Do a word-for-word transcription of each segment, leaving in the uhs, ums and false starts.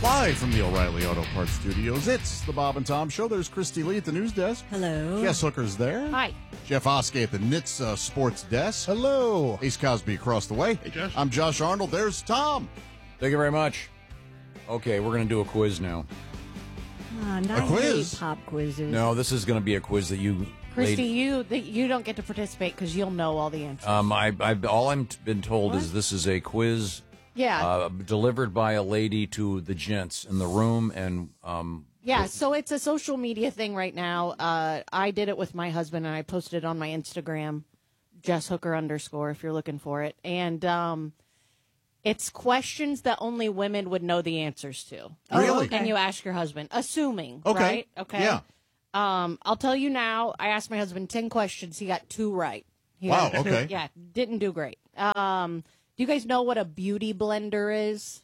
Live from the O'Reilly Auto Parts Studios, it's the Bob and Tom Show. There's Christy Lee at the news desk. Hello. Jess Hooker's there. Hi. Jeff Oskey at the N H T S uh, Sports Desk. Hello. Ace Cosby across the way. Hey, Josh. I'm Josh Arnold. There's Tom. Thank you very much. Okay, we're going to do a quiz now. Ah, and A I hate quiz? pop quizzes. No, this is going to be a quiz that you... Christy, lady- you the, you don't get to participate because you'll know all the answers. Um, I, I, all I've been told What? is this is a quiz yeah. uh, delivered by a lady to the gents in the room, and... Um, yeah, so it's a social media thing right now. Uh, I did it with my husband, and I posted it on my Instagram, Jess Hooker underscore, if you're looking for it. And um, it's questions that only women would know the answers to. Really? And you ask your husband, assuming, Okay. right? Okay. Yeah. Um, I'll tell you now, I asked my husband ten questions. He got two right. He Wow, got two- okay. Yeah, didn't do great. Um, do you guys know what a beauty blender is?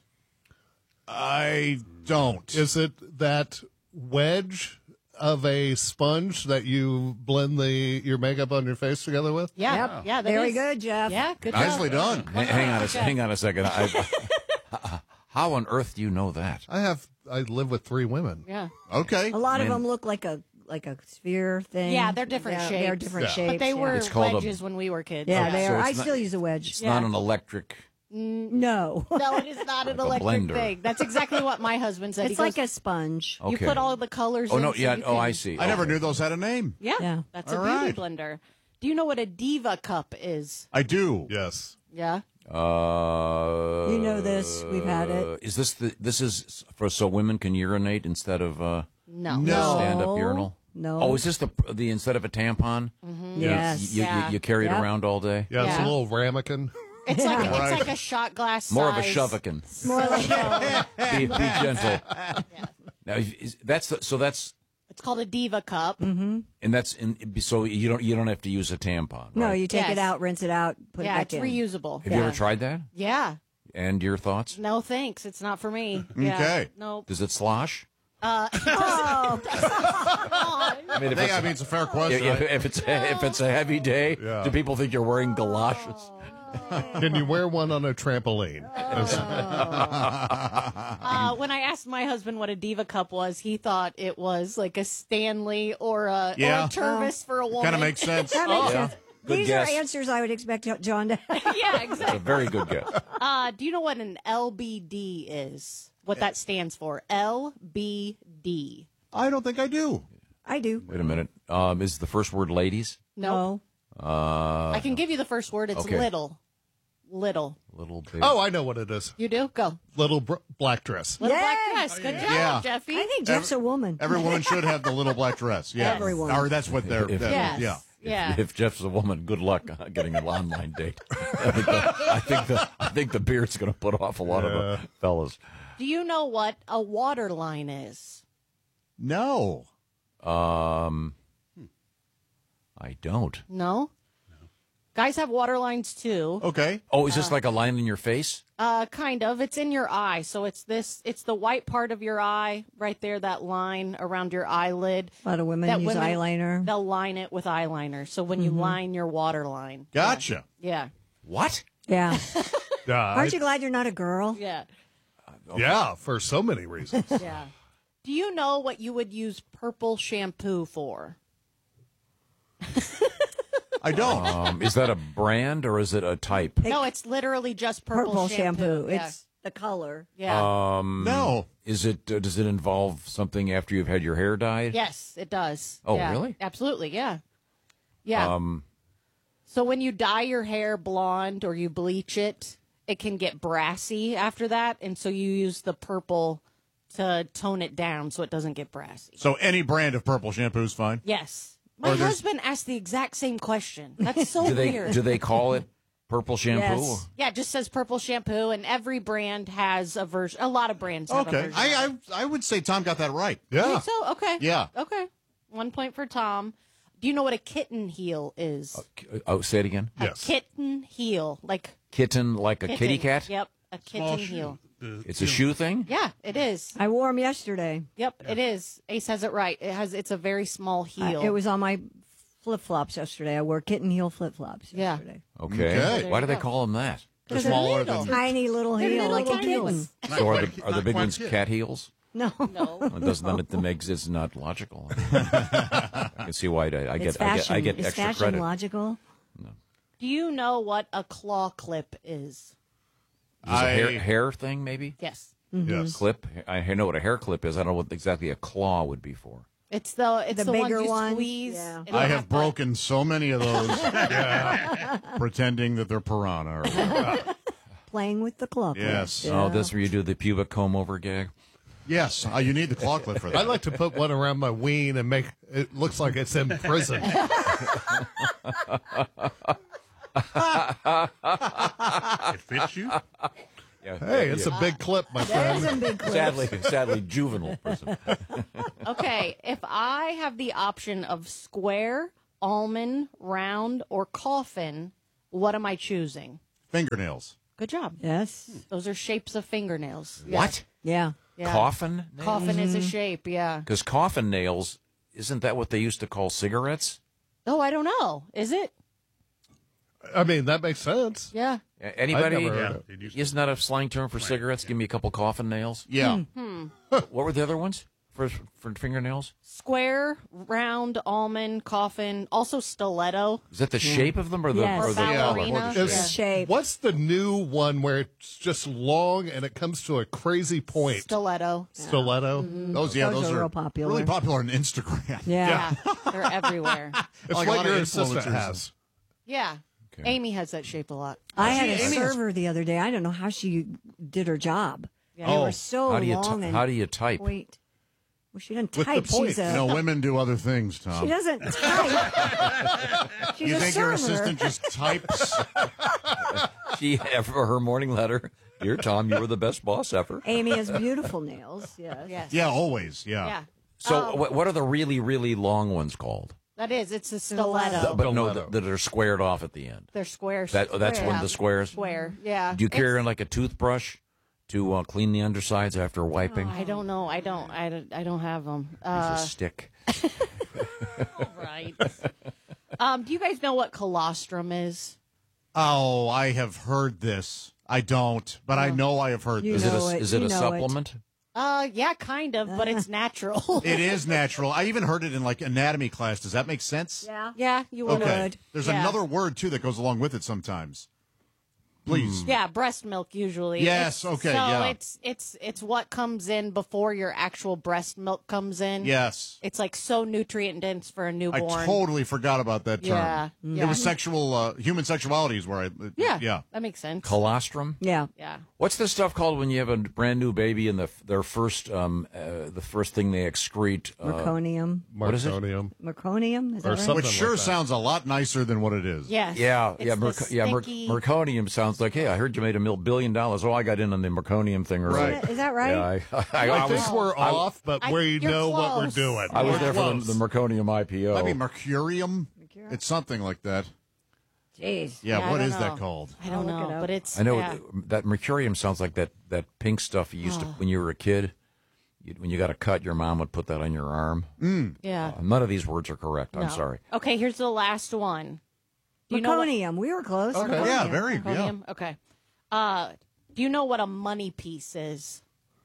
I don't. Is it that wedge of a sponge that you blend the your makeup on your face together with? Yeah, Yep. yeah. that Very is- good, Jeff. Yeah, good Nicely job. done. h- hang on a, Okay. hang on a second. I, how on earth do you know that? I have. I live with three women. Yeah. Okay. A lot of Man. them look like a like a sphere thing. Yeah, they're different They're- shapes. They're different Yeah. shapes. But they yeah. were It's called a- wedges when we were kids. Yeah, they So are. it's I not- still use a wedge. It's Yeah. not an electric... No. No, it is not an Like a electric blender. thing. That's exactly what my husband said. He It's like goes, a sponge. Okay. you put all the colors Oh, in. no, so yeah, you oh, can- I see. I never Okay. knew those had a name. Yeah, Yeah. that's a All beauty right. blender. Do you know what a diva cup is? I do. Yes. Yeah. Uh, You know this. We've had it. Is this the, this is for so women can urinate instead of uh, No. No. stand-up urinal? No. Oh, is this the the instead of a tampon? Yes. You, Yeah. you, you carry it Yep. around all day? Yeah, it's Yeah. a little ramekin. It's like Right. it's like a shot glass. More of a size. shovekin. More like a, Be, be gentle. Now, is, that's the, so that's It's called a diva cup. Mm-hmm. and that's in, so you don't you don't have to use a tampon. no, right? you take Yes. it out, rinse it out, put Yeah, it back it's in. reusable. Have yeah. you ever tried that? Yeah. And your thoughts? No, thanks. It's not for me. Yeah. Okay. No. Does it slosh? Oh, I mean, if They- it's, I mean, it's a fair question. if, if it's if it's a heavy day, Yeah. do people think you're wearing galoshes? Can you wear one on a trampoline? Uh, when I asked my husband what a diva cup was, he thought it was like a Stanley or a, Yeah. or a Tervis for a woman. Kind of makes sense. that makes Yeah. sense. Good These guess. are answers I would expect John to have. Yeah, It's exactly. a very good guess. Uh, do you know what an L B D is? What that stands for? L B D. I don't think I do. I do. Wait a minute. Um, is the first word ladies? No. Uh, I can give you the first word. It's okay. little. Little. little bit. Oh, I know what it is. You do? Go. Little br- black dress. Little Yay! black dress. Good job, Yeah. Jeffy. I think Jeff's a woman. Every woman should have the little black dress. Yeah. Everyone. Or that's what they're. If- that- Yes. Yeah. Yeah. If Jeff's a woman, good luck uh, getting an online date. I think the, I think the I think the beard's going to put off a lot of uh, fellas. Do you know what a water line is? No. Um, I don't. No? Guys have water lines too. Okay. Oh, is this like a line in your face? Uh, kind of. It's in your eye. So it's this, it's the white part of your eye right there, that line around your eyelid. A lot of women That use women- eyeliner. They'll line it with eyeliner. So when you line your water line. Gotcha. Yeah. What? Yeah. Yeah, I- Aren't you glad you're not a girl? Yeah. yeah, for so many reasons. Yeah. Do you know what you would use purple shampoo for? I don't. Um, is that a brand or is it a type? No, it's literally just purple, Purple shampoo. Yeah. It's the color. yeah. Um, No. Is it? Uh, does it involve something after you've had your hair dyed? Yes, it does. Oh, Yeah. really? Absolutely, yeah. Yeah. Um, So when you dye your hair blonde or you bleach it, it can get brassy after that, and so you use the purple to tone it down so it doesn't get brassy. So any brand of purple shampoo is fine. Yes. My Or there's- husband asked the exact same question. That's so do they weird. do they call it purple shampoo? Yes. Yeah, it just says purple shampoo, and every brand has a version. A lot of brands have a Okay. version. I, of it. I I would say Tom got that right. You Yeah. think so? Okay. Yeah. Okay. One point for Tom. Do you know what a kitten heel is? Oh, say it again. Yes. A kitten heel, like Kitten, like a kitten. kitty cat. Yep, a kitten heel. It's a shoe thing. Yeah, it is. I wore them yesterday. Yep, it is. Ace has it right. It has. It's a very small I- heel. it was on my flip flops yesterday. I wore kitten heel flip flops Yeah. yesterday. Okay. Okay. Why you do they go. call them that? They're smaller little. than. Tiny little heel, little like a tiny kitten. ones. So are the, are the big ones cat heels? No. No. Well, it doesn't then it makes it's not logical. I can see why I, I It's get I get fashion. I get Is extra fashion credit. logical? Do you know what a claw clip is? Is it a hair, I- hair thing maybe? Yes. Yes. Clip. I know what a hair clip is. I don't know what exactly a claw would be for. It's the it's The the, ones bigger you ones? squeeze. Yeah. It'll I have have butt. broken so many of those, pretending that they're piranha. Or, Playing with the claw clip. Yes. Yeah. Oh, this where you do the pubic comb over gag. yes, uh, you need the claw clip for that. I like to put one around my ween and make it looks like it's in prison. It fits you. Yeah. Hey, it's a big clip, my That is friend. a big clip. sadly sadly juvenile person. Okay, if I have the option of square, almond, round, or coffin, what am I choosing? Fingernails. Good job. Yes. Those are shapes of fingernails. Yeah. What? Yeah. Yeah. Coffin? Coffin is a shape, yeah. Because coffin nails, isn't that what they used to call cigarettes? Oh, I don't know. Is it? I mean, that makes sense. Yeah. A- Anybody? I've never Yeah, heard it. it used to- Isn't that a slang term for cigarettes? Give me a couple coffin nails. Yeah. What were the other ones for for fingernails? Square, round, almond, coffin, also stiletto. Is that the shape of them or the Yes. or the Ballerina. color? Yeah. It's- Shape. What's the new one where it's just long and it comes to a crazy point? Stiletto. Stiletto. Those, yeah, Those those, are are real popular. really popular on Instagram. Yeah. Yeah. They're everywhere. It's Like a what lot of your assistant influencers. has. Yeah. Amy has that shape a lot. I had See, a Amy has- server the other day. I don't know how she did her job. Yeah. They Oh, were so How do you long t- and how do you type? Wait. Well, she doesn't With the type. point. She's a. You know, women do other things, Tom. She doesn't type. She's you a think server. your assistant just types? She for her morning letter. Dear Tom, you were the best boss ever. Amy has beautiful nails. Yes. Yes. Yeah, always. Yeah. Yeah. So what, what are the really really long ones called? That is. It's a stiletto. But no, Stiletto. that, that are squared off at the end. They're square. That that's one of the squares. Square. Yeah. Do you carry It's- around like a toothbrush to uh, clean the undersides after wiping? I don't know. I don't. I don't, I don't have them. Use Uh, a stick. right. um, do you guys know what colostrum is? Oh, I have heard this. I don't, but I know I have heard You this. Is it know a, it. is it You a know it. supplement? Uh, yeah, kind of, but it's natural. It is natural. I even heard it in like anatomy class. Does that make sense? Yeah. yeah, you would. Okay. would. There's Yeah. another word too that goes along with it sometimes. Please. Yeah, breast milk usually. Yes, It's- okay, So yeah. it's it's it's what comes in before your actual breast milk comes in. Yes. It's like so nutrient dense for a I newborn. totally forgot about that term. Yeah, yeah. It was sexual, uh, human sexuality is where I. it- Yeah, Yeah. that makes sense. Colostrum? Yeah. yeah. What's this stuff called when you have a brand new baby and the their first um uh, the first thing they excrete? Uh, Meconium. What is it? Marconium. Meconium? Is that Or right? something. Which sure like that. sounds a lot nicer than what it is. Yes. yeah, It's yeah, the merc- yeah. Merc- stinky- Merconium sounds like, hey, I heard you made a mil- billion dollars. Oh, I got in on the Merconium thing early. Right. Is that right? Yeah, I, I, I, I was think we're off, but I- we you're know what we're close. doing. I was Yeah. there for Close. the, the Merconium I P O. Might be mercurium. It's something like that. Jeez. Yeah, Yeah, I what don't is that know. called? I don't I'll look it know, up. but it's. I know yeah. it- that Mercurium sounds like that, that pink stuff you used to when you were a kid. You, when you got a cut, your mom would put that on your arm. Yeah. Uh, none of these words are correct. I'm No. sorry. Okay, here's the last one. Do you know what- Meconium. We were close. Okay. Meconium. Yeah, very. Yeah. Podium? Okay. Uh, do you know what a money piece is?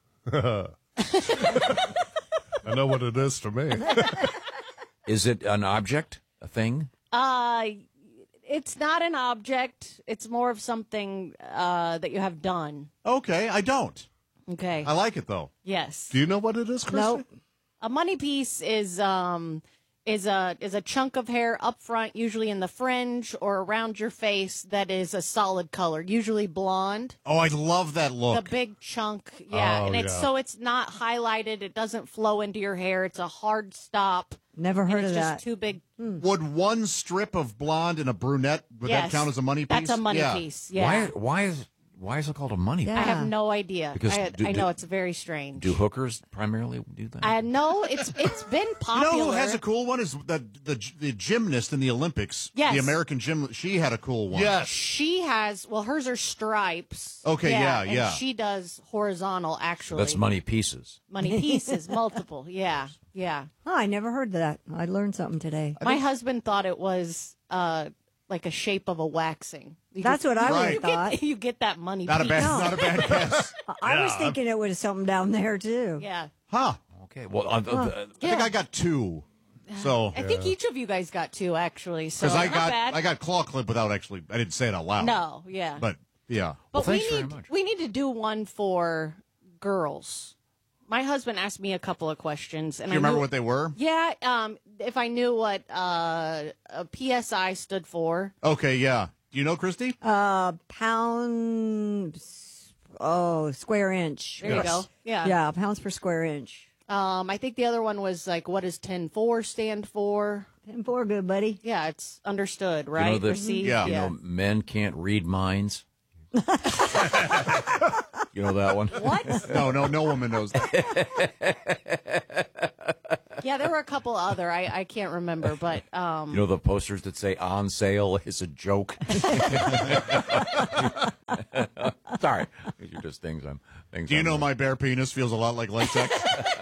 I know what it is to me. Is it an object, a thing? Uh, it's not an object. It's more of something uh, that you have done. Okay, I don't. Okay. I like it though. Yes. Do you know what it is, Chris? Nope. A money piece is um is a is a chunk of hair up front, usually in the fringe or around your face, that is a solid color, usually blonde. Oh, I love that The look. big chunk, yeah, Oh, and it's yeah. so it's not highlighted. It doesn't flow into your hair. It's a hard stop. Never And heard it's of just that. too big. Would one strip of blonde and a brunette would Yes. that count as a money piece? That's a money Yeah. piece. Yeah. Why? Why is why is it called a money? Yeah. I have no idea. Because I, do- I know do- it's very strange. Do hookers primarily do that? I know it's it's been You popular. know who has a cool one? Is the the the gymnast in the Olympics? Yes. The American gym. She had a cool one. Yes. She has, well, hers are stripes. Okay, yeah, and yeah. she does horizontal, actually. That's money pieces. Money pieces, multiple. Yeah, yeah. Oh, I never heard that. I learned something today. My husband thought it was uh, like a shape of a waxing. You That's just- what I would Right. have thought. Get, you get that money. Not a piece. bad, No. not a bad guess. I was Yeah. thinking it was something down there too. Yeah. Huh. Okay. Well, uh, uh, I think Yeah. I got two. So, I think each of you guys got two actually. So because I not got bad. I got claw clip without actually, I didn't say it out loud. no, yeah. But yeah. But Well, thanks we very need much. we need to do one for girls. My husband asked me a couple of questions, and Do you I remember knew, what they were? Yeah, um, if I knew what uh, a P S I stood for. Okay, yeah. Do you know, Christy? Uh, pound. Oh, square inch. There you go. Yeah. Yeah, pounds per square inch. Um, I think the other one was like, what does ten four stand for? Ten four, good buddy. Yeah, it's understood, you right? know that Received? Yeah. you know men can't read minds. You know that one? What? No, no, no woman knows that. Yeah, there were a couple other. I, I can't remember, but um, You know the posters that say "on sale" is a joke. Sorry, these are just things I'm. Things Do you I'm know my bare penis feels a lot like latex?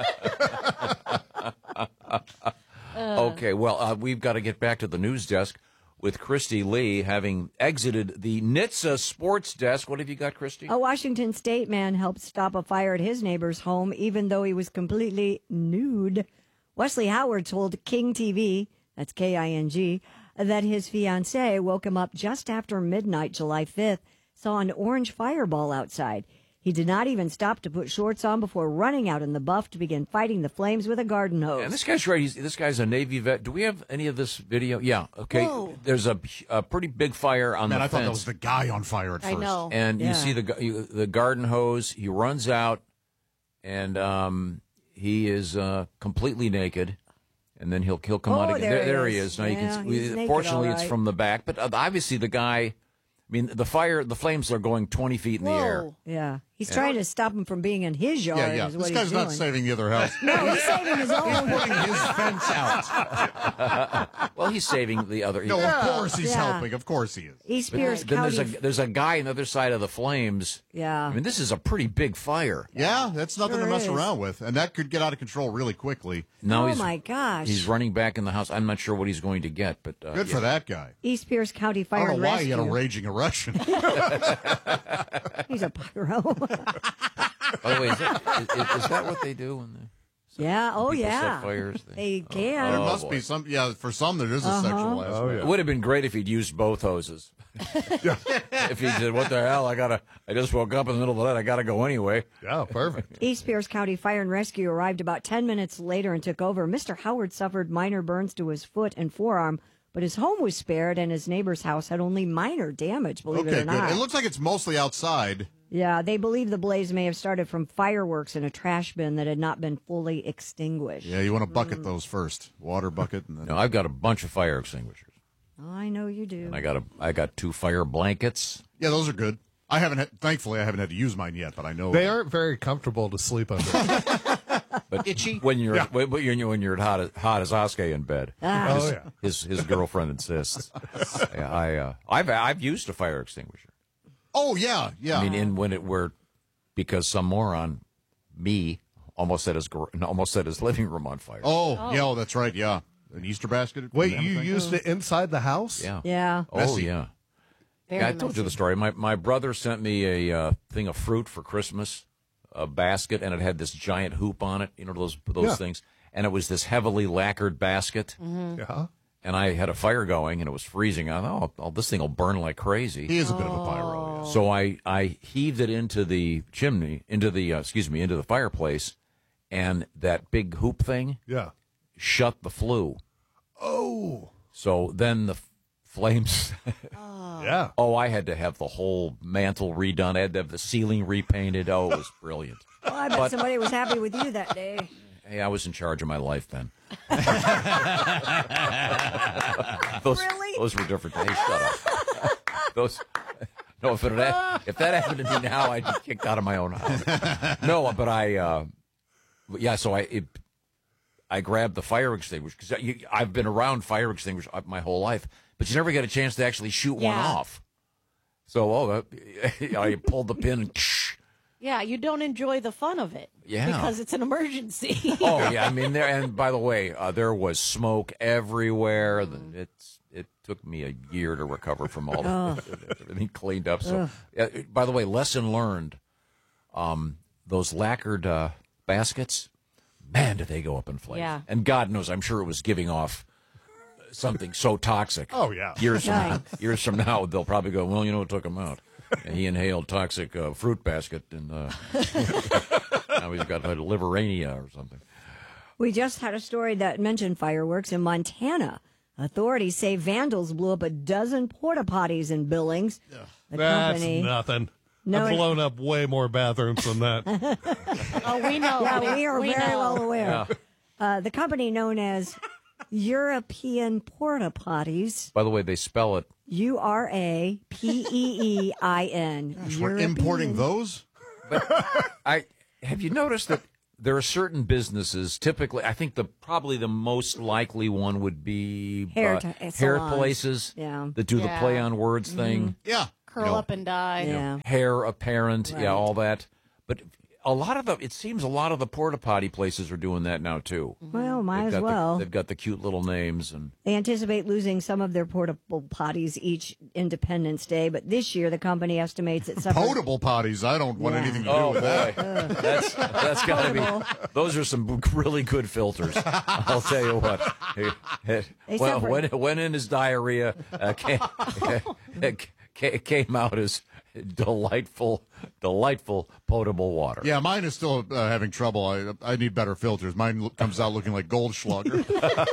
Okay, well, uh, we've got to get back to the news desk with Christy Lee having exited the N H T S A sports desk. What have you got, Christy? A Washington State man helped stop a fire at his neighbor's home, even though he was completely nude. Wesley Howard told King T V, that's K I N G, that his fiancée woke him up just after midnight, July fifth, saw an orange fireball outside. He did not even stop to put shorts on before running out in the buff to begin fighting the flames with a garden hose. And this guy's right. He's, this guy's a Navy vet. Do we have any of this video? Yeah. Okay. Whoa. There's a, a pretty big fire on Man, the I thought fence. that was the guy on fire at I first. know. And Yeah. you see the gu- you- the garden hose. He runs out, and um, he is uh, completely naked. And then he'll he'll come Oh, out again. there There, he there he is. is. Now you Yeah, can. he's See, naked, fortunately, all it's right. from the back. But uh, obviously, the guy. I mean, the fire, the flames are going twenty feet in the air. Whoa. Yeah. He's trying to stop him from being in his yard. Yeah, yeah. Is what This he's guy's not doing. saving the other house. No, he's saving his own. Putting his fence out. Well, he's saving the other. No, of course he's Yeah. helping. Of course he is. East But Pierce then there's County. a there's a guy on the other side of the flames. Yeah. I mean, this is a pretty big fire. Yeah, that's nothing Sure to mess is. around with. And that could get out of control really quickly. Now Oh, he's, my gosh. He's running back in the house. I'm not sure what he's going to get, but uh, Good yeah. for that guy. East Pierce County I Fire don't and know why Rescue. he had a raging erection. He's a pyro. By the way, is that, is, is that what they do when the yeah. Oh, people yeah. set fires? They can. there Oh, must boy. be some. Yeah, for some there is a Uh-huh. sexual aspect. Oh, It yeah. would have been great if he'd used both hoses. If he said, "What the hell? I gotta. I just woke up in the middle of the night. I gotta go anyway." Yeah, perfect. East Pierce County Fire and Rescue arrived about ten minutes later and took over. Mister Howard suffered minor burns to his foot and forearm, but his home was spared and his neighbor's house had only minor damage, believe it Okay, or good. not. It looks like it's mostly outside. yeah, they believe the blaze may have started from fireworks in a trash bin that had not been fully extinguished. Yeah, you want to bucket those first. Water bucket. And then... No, I've got a bunch of fire extinguishers. I know you do. And I got a. I got two fire blankets. Yeah, those are good. I haven't. Had, thankfully, I haven't had to use mine yet, but I know They aren't very comfortable to sleep under. But itchy when you're when when you're when you're hot as hot as Oskay in bed. Ah. Oh, yeah. His his girlfriend insists. Yeah, I uh, I've I've used a fire extinguisher. Oh yeah, yeah. I mean, in when it were because some moron, me, almost set his gar- almost set his living room on fire. oh, yeah, oh, that's right. Yeah, an Easter basket. Wait, and you everything? used it inside the house? yeah, Yeah. Oh Messy. yeah. Very Yeah, I told you messy. the story. My my brother sent me a uh, thing of fruit for Christmas, a basket, and it had this giant hoop on it. You know those those Yeah. things, and it was this heavily lacquered basket. Yeah. And I had a fire going, and it was freezing. I thought, oh, this thing will burn like crazy. He is a bit of a pyro. So I, I heaved it into the chimney, into the uh, excuse me, into the fireplace, and that big hoop thing Yeah. shut the flue. Oh. So then the f- flames. Yeah. oh, I had to have the whole mantle redone. I had to have the ceiling repainted. Oh, it was brilliant. Well, I bet But- somebody was happy with you that day. Hey, I was in charge of my life then. those, Really? those were different days. Shut up. those. No, if, it had, if that happened to me now, I'd be kicked out of my own house. No, but I, uh, yeah. So I, it, I grabbed the fire extinguisher because I've been around fire extinguishers my whole life, but you never get a chance to actually shoot one Yeah. off. So, oh, uh, I pulled the pin and. Yeah, you don't enjoy the fun of it. Yeah. Because it's an emergency. Oh yeah, I mean there. And by the way, uh, there was smoke everywhere. The- It's it took me a year to recover from all oh. everything cleaned up. So, uh, by the way, lesson learned. Um, those lacquered uh, baskets, man, did they go up in flames? Yeah. And God knows, I'm sure it was giving off something so toxic. Oh yeah. Years from now, years from now, they'll probably go, well, you know what took him out? And he inhaled toxic uh, fruit basket, and uh, now he's got liverania or something. We just had a story that mentioned fireworks in Montana. Authorities say vandals blew up a dozen porta potties in Billings. The That's company, nothing. No, I've blown up way more bathrooms than that. Oh, we know. Yeah, we are we very know. well aware. Yeah. Uh, the company known as European Porta Potties. By the way, they spell it. U R A P E E I N. We're importing those? But I have you noticed that there are certain businesses, typically, I think the probably the most likely one would be Hair uh, t- hair salons. places Yeah. that do Yeah. the play on words thing. Yeah. Curl You know, up and die. Yeah. Hair apparent, Right. yeah, all that. But a lot of the, it seems a lot of the porta potty places are doing that now too. Well, might They've as got well. The, they've got the cute little names, and They anticipate losing some of their portable potties each Independence Day, but this year the company estimates it suffered. Potable potties. I don't want Yeah. anything to do oh with boy, that. that's that's got to Potable. be. Those are some really good filters. I'll tell you what. They Well, suffer- when when in his diarrhea uh, came, came out as delightful, delightful potable water. Yeah, mine is still uh, having trouble. I I need better filters. Mine lo- comes out looking like Goldschlager.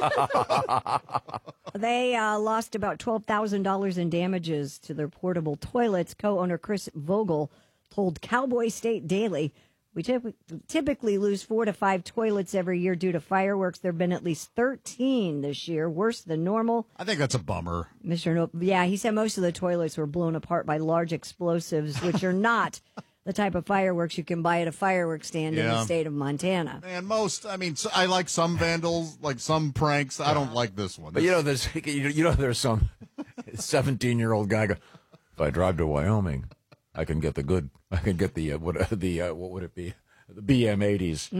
They uh, lost about twelve thousand dollars in damages to their portable toilets. Co-owner Chris Vogel told Cowboy State Daily, we typ- typically lose four to five toilets every year due to fireworks. There have been at least thirteen this year, worse than normal. I think that's a bummer. Mister No- yeah, he said most of the toilets were blown apart by large explosives, which are not the type of fireworks you can buy at a fireworks stand in the Yeah. state of Montana. And most, I mean, so I like some vandals, like some pranks. I don't like this one. But you know, there's you you know there's some seventeen-year-old guy go, if I drive to Wyoming, I can get the good. I can get the uh, what uh, the uh, what would it be? The B M eighties.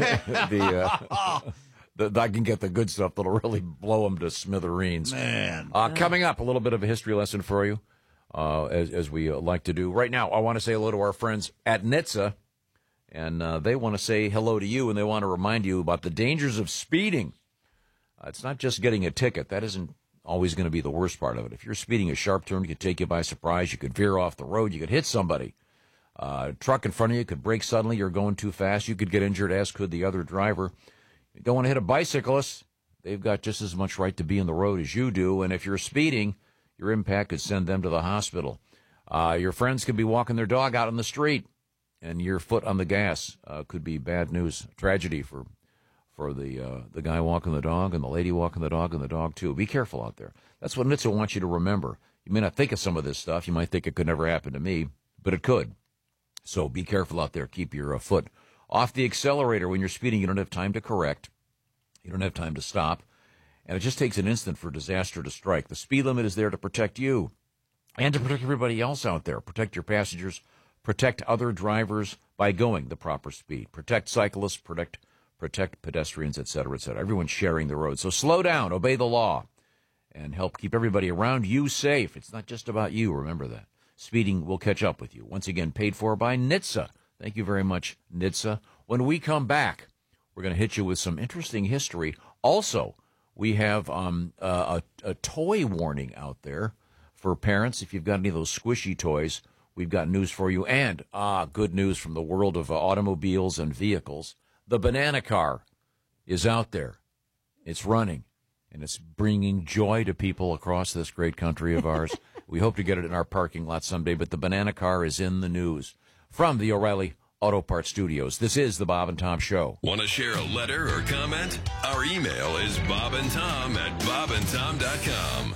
the, uh, the I can get the good stuff that'll really blow them to smithereens. Man. Uh, coming up, a little bit of a history lesson for you, uh, as as we uh, like to do. Right now, I want to say hello to our friends at N H T S A, and uh, they want to say hello to you, and they want to remind you about the dangers of speeding. Uh, it's not just getting a ticket. That isn't always going to be the worst part of it. If you're speeding a sharp turn, it could take you by surprise. You could veer off the road. You could hit somebody. Uh, a truck in front of you could brake suddenly. You're going too fast. You could get injured, as could the other driver. You don't want to hit a bicyclist. They've got just as much right to be in the road as you do. And if you're speeding, your impact could send them to the hospital. Uh, your friends could be walking their dog out on the street, and your foot on the gas uh, could be bad news, tragedy for for the uh, the guy walking the dog and the lady walking the dog and the dog, too. Be careful out there. That's what N H T S A wants you to remember. You may not think of some of this stuff. You might think it could never happen to me, but it could. So be careful out there. Keep your uh, foot off the accelerator when you're speeding. You don't have time to correct. You don't have time to stop. And it just takes an instant for disaster to strike. The speed limit is there to protect you and to protect everybody else out there. Protect your passengers. Protect other drivers by going the proper speed. Protect cyclists. Protect protect pedestrians, et cetera, et cetera. Everyone's sharing the road. So slow down. Obey the law. And help keep everybody around you safe. It's not just about you. Remember that. Speeding will catch up with you. Once again, paid for by N H T S A. Thank you very much, N H T S A. When we come back, we're going to hit you with some interesting history. Also, we have um, a, a toy warning out there for parents. If you've got any of those squishy toys, we've got news for you. And ah, good news from the world of uh, automobiles and vehicles. The banana car is out there. It's running. And it's bringing joy to people across this great country of ours. We hope to get it in our parking lot someday, but the banana car is in the news. From the O'Reilly Auto Parts Studios, this is the Bob and Tom Show. Want to share a letter or comment? Our email is bobandtom at bobandtom dot com.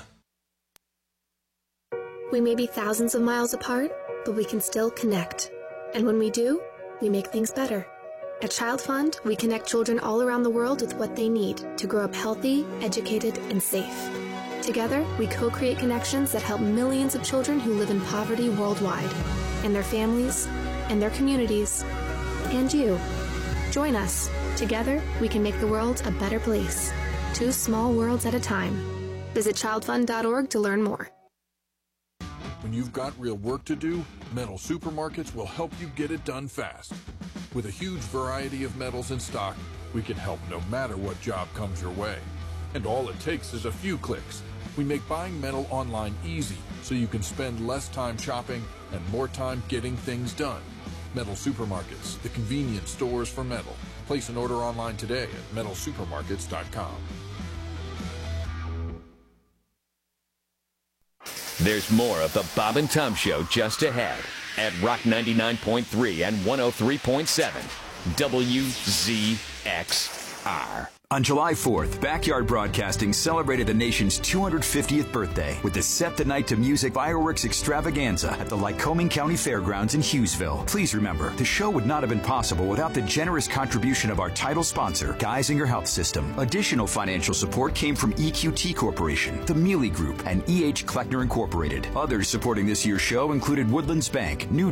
We may be thousands of miles apart, but we can still connect. And when we do, we make things better. At Child Fund, we connect children all around the world with what they need to grow up healthy, educated, and safe. Together, we co-create connections that help millions of children who live in poverty worldwide, and their families, and their communities, and you. Join us. Together, we can make the world a better place. Two small worlds at a time. Visit child fund dot org to learn more. When you've got real work to do, Metal Supermarkets will help you get it done fast. With a huge variety of metals in stock, we can help no matter what job comes your way. And all it takes is a few clicks. We make buying metal online easy so you can spend less time shopping and more time getting things done. Metal Supermarkets, the convenience stores for metal. Place an order online today at metal supermarkets dot com. There's more of the Bob and Tom Show just ahead at Rock ninety-nine point three and one oh three point seven W Z X R. On July fourth, Backyard Broadcasting celebrated the nation's two hundred fiftieth birthday with the Set the Night to Music Fireworks Extravaganza at the Lycoming County Fairgrounds in Hughesville. Please remember, the show would not have been possible without the generous contribution of our title sponsor, Geisinger Health System. Additional financial support came from E Q T Corporation, the Mealy Group, and E H Kleckner Incorporated. Others supporting this year's show included Woodlands Bank, New